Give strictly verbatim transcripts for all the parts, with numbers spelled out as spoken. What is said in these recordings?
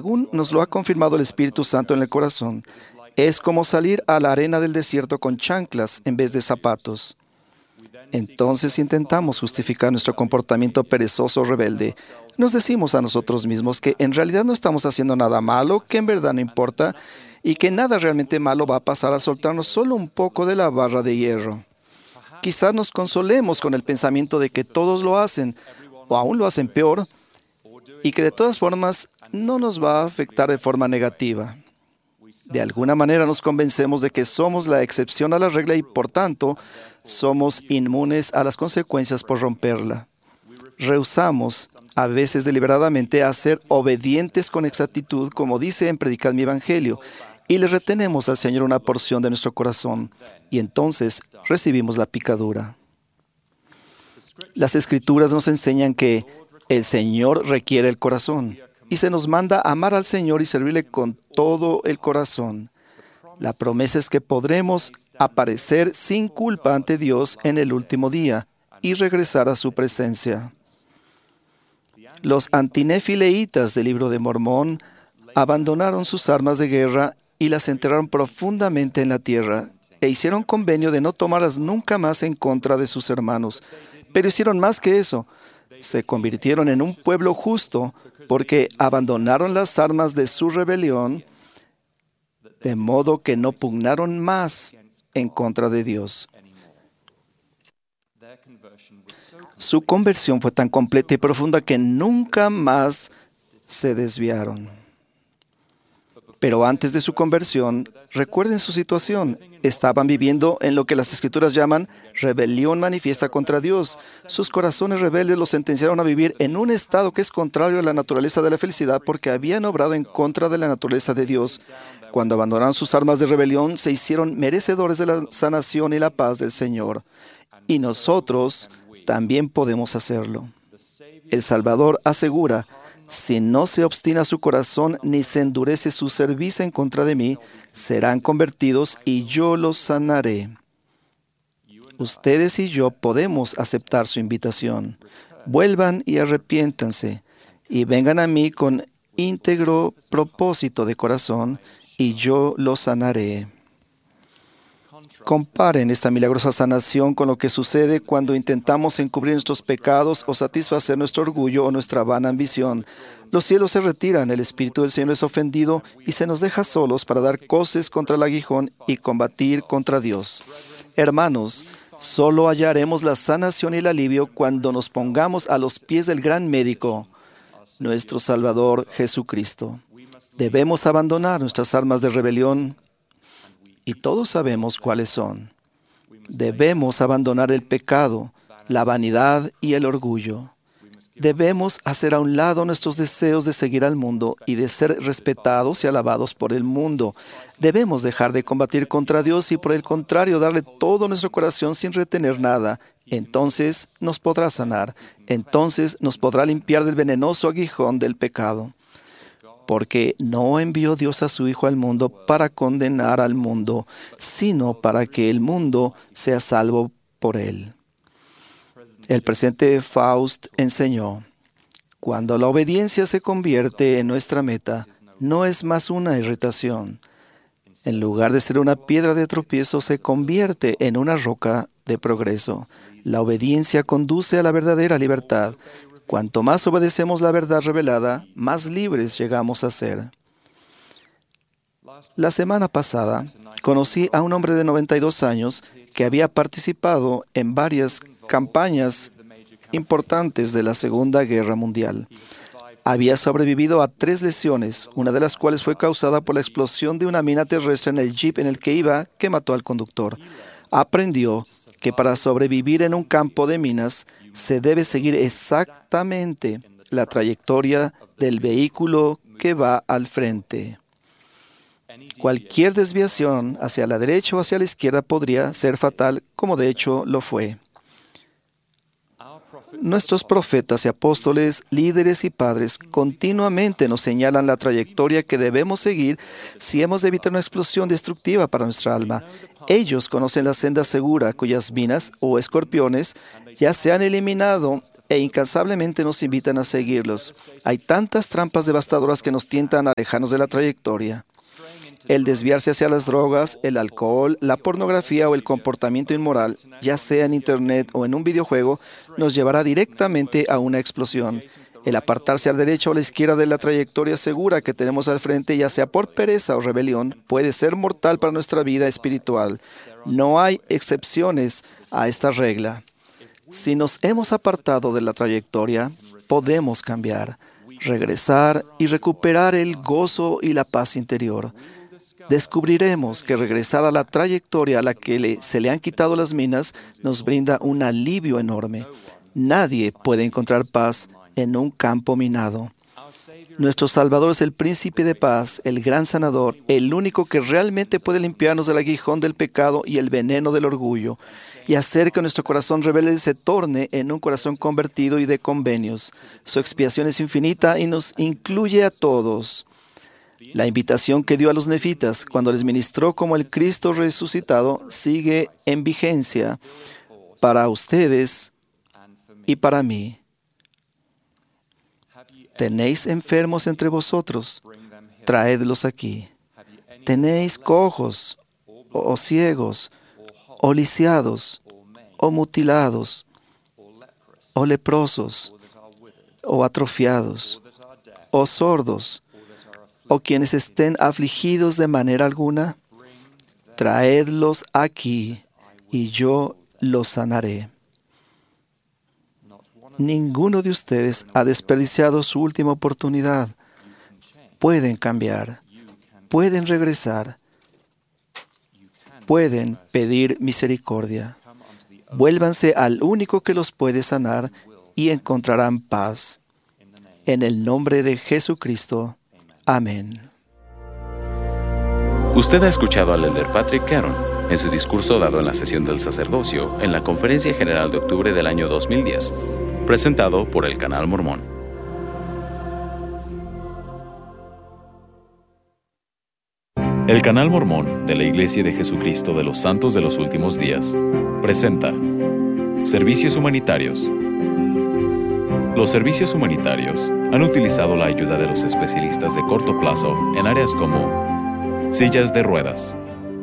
según nos lo ha confirmado el Espíritu Santo en el corazón, es como salir a la arena del desierto con chanclas en vez de zapatos. Entonces intentamos justificar nuestro comportamiento perezoso o rebelde. Nos decimos a nosotros mismos que en realidad no estamos haciendo nada malo, que en verdad no importa, y que nada realmente malo va a pasar al soltarnos solo un poco de la barra de hierro. Quizás nos consolemos con el pensamiento de que todos lo hacen, o aún lo hacen peor, y que de todas formas no nos va a afectar de forma negativa. De alguna manera nos convencemos de que somos la excepción a la regla y, por tanto, somos inmunes a las consecuencias por romperla. Rehusamos, a veces deliberadamente, a ser obedientes con exactitud, como dice en Predicad mi Evangelio, y le retenemos al Señor una porción de nuestro corazón, y entonces recibimos la picadura. Las Escrituras nos enseñan que el Señor requiere el corazón, y se nos manda amar al Señor y servirle con todo el corazón. La promesa es que podremos aparecer sin culpa ante Dios en el último día y regresar a su presencia. Los antinefileitas del Libro de Mormón abandonaron sus armas de guerra y las enterraron profundamente en la tierra e hicieron convenio de no tomarlas nunca más en contra de sus hermanos. Pero hicieron más que eso. Se convirtieron en un pueblo justo porque abandonaron las armas de su rebelión, de modo que no pugnaron más en contra de Dios. Su conversión fue tan completa y profunda que nunca más se desviaron. Pero antes de su conversión, recuerden su situación. Estaban viviendo en lo que las Escrituras llaman rebelión manifiesta contra Dios. Sus corazones rebeldes los sentenciaron a vivir en un estado que es contrario a la naturaleza de la felicidad porque habían obrado en contra de la naturaleza de Dios. Cuando abandonaron sus armas de rebelión, se hicieron merecedores de la sanación y la paz del Señor. Y nosotros también podemos hacerlo. El Salvador asegura: si no se obstina su corazón ni se endurece su cerviz en contra de mí, serán convertidos y yo los sanaré. Ustedes y yo podemos aceptar su invitación. Vuelvan y arrepiéntanse y vengan a mí con íntegro propósito de corazón y yo los sanaré. Comparen esta milagrosa sanación con lo que sucede cuando intentamos encubrir nuestros pecados o satisfacer nuestro orgullo o nuestra vana ambición. Los cielos se retiran, el Espíritu del Señor es ofendido y se nos deja solos para dar coces contra el aguijón y combatir contra Dios. Hermanos, solo hallaremos la sanación y el alivio cuando nos pongamos a los pies del gran médico, nuestro Salvador Jesucristo. Debemos abandonar nuestras armas de rebelión, y todos sabemos cuáles son. Debemos abandonar el pecado, la vanidad y el orgullo. Debemos hacer a un lado nuestros deseos de seguir al mundo y de ser respetados y alabados por el mundo. Debemos dejar de combatir contra Dios y, por el contrario, darle todo nuestro corazón sin retener nada. Entonces nos podrá sanar. Entonces nos podrá limpiar del venenoso aguijón del pecado. Porque no envió Dios a su Hijo al mundo para condenar al mundo, sino para que el mundo sea salvo por él. El presidente Faust enseñó: cuando la obediencia se convierte en nuestra meta, no es más una irritación. En lugar de ser una piedra de tropiezo, se convierte en una roca de progreso. La obediencia conduce a la verdadera libertad. Cuanto más obedecemos la verdad revelada, más libres llegamos a ser. La semana pasada conocí a un hombre de noventa y dos años que había participado en varias campañas importantes de la Segunda Guerra Mundial. Había sobrevivido a tres lesiones, una de las cuales fue causada por la explosión de una mina terrestre en el jeep en el que iba, que mató al conductor. Aprendió que para sobrevivir en un campo de minas se debe seguir exactamente la trayectoria del vehículo que va al frente. Cualquier desviación hacia la derecha o hacia la izquierda podría ser fatal, como de hecho lo fue. Nuestros profetas y apóstoles, líderes y padres continuamente nos señalan la trayectoria que debemos seguir si hemos de evitar una explosión destructiva para nuestra alma. Ellos conocen la senda segura cuyas minas o escorpiones ya se han eliminado e incansablemente nos invitan a seguirlos. Hay tantas trampas devastadoras que nos tientan a alejarnos de la trayectoria. El desviarse hacia las drogas, el alcohol, la pornografía o el comportamiento inmoral, ya sea en Internet o en un videojuego, nos llevará directamente a una explosión. El apartarse a la derecha o a la izquierda de la trayectoria segura que tenemos al frente, ya sea por pereza o rebelión, puede ser mortal para nuestra vida espiritual. No hay excepciones a esta regla. Si nos hemos apartado de la trayectoria, podemos cambiar, regresar y recuperar el gozo y la paz interior. Descubriremos que regresar a la trayectoria a la que le, se le han quitado las minas nos brinda un alivio enorme. Nadie puede encontrar paz en un campo minado. Nuestro Salvador es el príncipe de paz, el gran sanador, el único que realmente puede limpiarnos del aguijón del pecado y el veneno del orgullo, y hacer que nuestro corazón rebelde se torne en un corazón convertido y de convenios. Su expiación es infinita y nos incluye a todos. La invitación que dio a los nefitas cuando les ministró como el Cristo resucitado sigue en vigencia para ustedes y para mí. ¿Tenéis enfermos entre vosotros? Traedlos aquí. ¿Tenéis cojos o ciegos o lisiados o mutilados o leprosos o atrofiados o sordos o quienes estén afligidos de manera alguna? Traedlos aquí y yo los sanaré. Ninguno de ustedes ha desperdiciado su última oportunidad. Pueden cambiar, pueden regresar, pueden pedir misericordia. Vuélvanse al único que los puede sanar y encontrarán paz. En el nombre de Jesucristo. Amén. Usted ha escuchado al elder Patrick Caron en su discurso dado en la sesión del sacerdocio en la Conferencia General de octubre del año dos mil diez, presentado por el Canal Mormón. El Canal Mormón de la Iglesia de Jesucristo de los Santos de los Últimos Días presenta Servicios Humanitarios. Los servicios humanitarios han utilizado la ayuda de los especialistas de corto plazo en áreas como sillas de ruedas,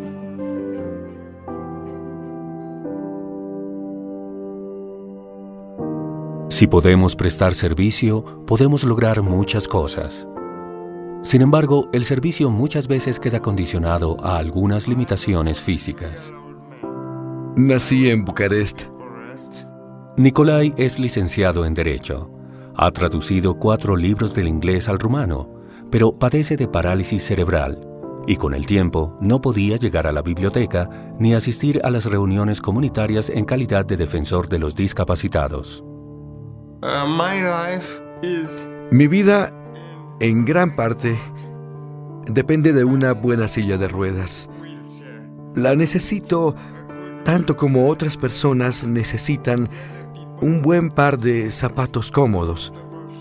Si podemos prestar servicio, podemos lograr muchas cosas. Sin embargo, el servicio muchas veces queda condicionado a algunas limitaciones físicas. Nací en Bucarest. Nikolai es licenciado en Derecho. Ha traducido cuatro libros del inglés al rumano, pero padece de parálisis cerebral y con el tiempo no podía llegar a la biblioteca ni asistir a las reuniones comunitarias en calidad de defensor de los discapacitados. Uh, my life is... Mi vida, en gran parte, depende de una buena silla de ruedas. La necesito tanto como otras personas necesitan un buen par de zapatos cómodos.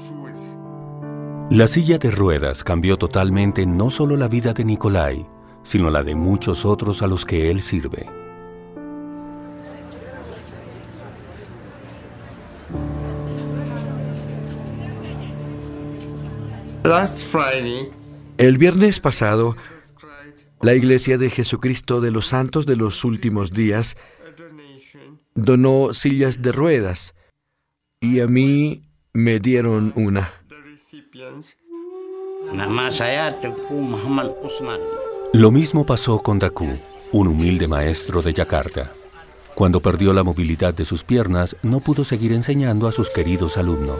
La silla de ruedas cambió totalmente no solo la vida de Nikolai, sino la de muchos otros a los que él sirve. Last Friday, el viernes pasado, la Iglesia de Jesucristo de los Santos de los Últimos Días donó sillas de ruedas y a mí me dieron una. Lo mismo pasó con Daku, un humilde maestro de Yakarta. Cuando perdió la movilidad de sus piernas, no pudo seguir enseñando a sus queridos alumnos.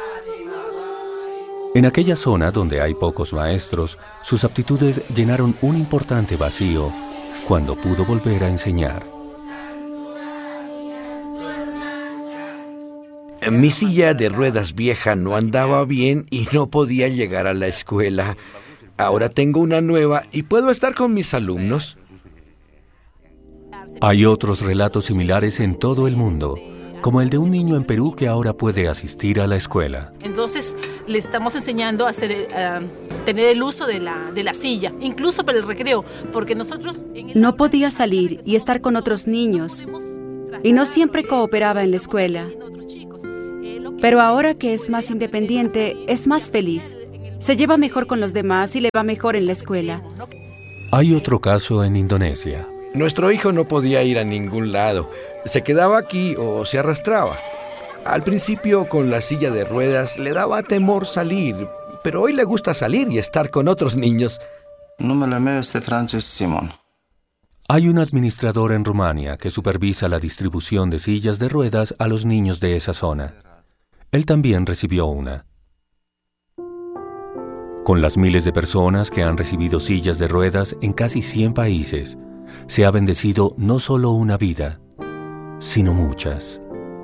En aquella zona donde hay pocos maestros, sus aptitudes llenaron un importante vacío cuando pudo volver a enseñar. Mi silla de ruedas vieja no andaba bien y no podía llegar a la escuela. Ahora tengo una nueva y puedo estar con mis alumnos. Hay otros relatos similares en todo el mundo, como el de un niño en Perú que ahora puede asistir a la escuela. Entonces le estamos enseñando a hacer, uh, tener el uso de la, de la silla, incluso para el recreo, porque nosotros... En el no podía salir y estar con otros niños, y no siempre cooperaba en la escuela. Pero ahora que es más independiente, es más feliz. Se lleva mejor con los demás y le va mejor en la escuela. Hay otro caso en Indonesia. Nuestro hijo no podía ir a ningún lado. Se quedaba aquí o se arrastraba. Al principio, con la silla de ruedas, le daba temor salir, pero hoy le gusta salir y estar con otros niños. Numele meu este Francis Simon. Hay un administrador en Rumania que supervisa la distribución de sillas de ruedas a los niños de esa zona. Él también recibió una. Con las miles de personas que han recibido sillas de ruedas en casi cien países, se ha bendecido no solo una vida, sino muchas.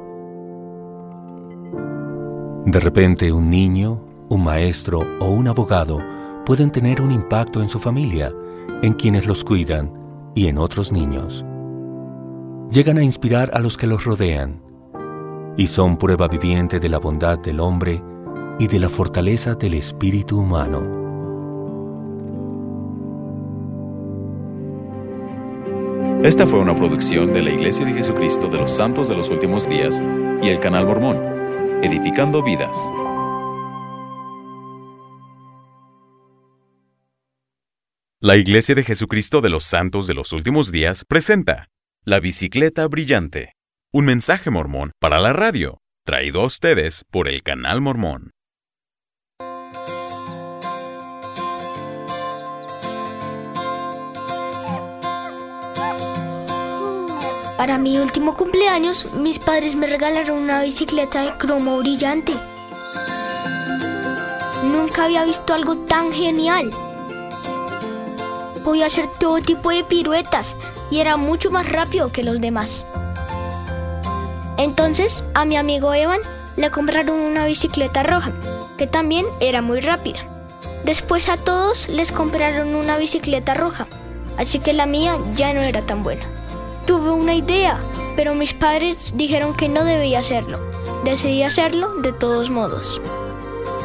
De repente, un niño, un maestro o un abogado pueden tener un impacto en su familia, en quienes los cuidan y en otros niños. Llegan a inspirar a los que los rodean y son prueba viviente de la bondad del hombre y de la fortaleza del espíritu humano. Esta fue una producción de la Iglesia de Jesucristo de los Santos de los Últimos Días y el Canal Mormón, edificando vidas. La Iglesia de Jesucristo de los Santos de los Últimos Días presenta La Bicicleta Brillante, un mensaje mormón para la radio, traído a ustedes por el Canal Mormón. Para mi último cumpleaños, mis padres me regalaron una bicicleta de cromo brillante. Nunca había visto algo tan genial. Podía hacer todo tipo de piruetas y era mucho más rápido que los demás. Entonces, a mi amigo Evan le compraron una bicicleta roja, que también era muy rápida. Después a todos les compraron una bicicleta roja, así que la mía ya no era tan buena. Tuve una idea, pero mis padres dijeron que no debía hacerlo. Decidí hacerlo de todos modos.